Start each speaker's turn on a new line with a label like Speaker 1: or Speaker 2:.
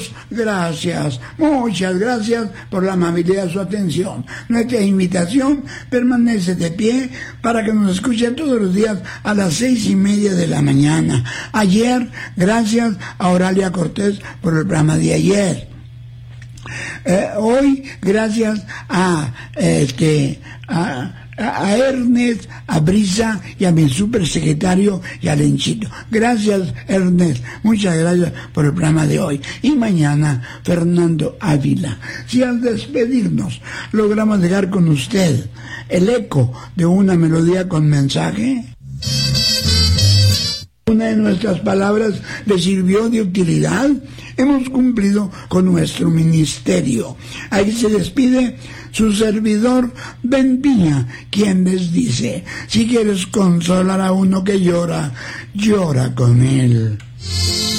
Speaker 1: Amigos, gracias, muchas gracias por la amabilidad de su atención. Nuestra invitación permanece de pie para que nos escuchen todos los días a las 6:30 de la mañana. Ayer, gracias a Oralia Cortés por el programa de ayer. Hoy, gracias a Ernest, a Brisa y a mi supersecretario y a Lenchito. Gracias, Ernest. Muchas gracias por el programa de hoy. Y mañana, Fernando Ávila. Si al despedirnos logramos dejar con usted el eco de una melodía con mensaje, una de nuestras palabras le sirvió de utilidad, hemos cumplido con nuestro ministerio. Ahí se despide su servidor Ben Piña, quien les dice: si quieres consolar a uno que llora, llora con él.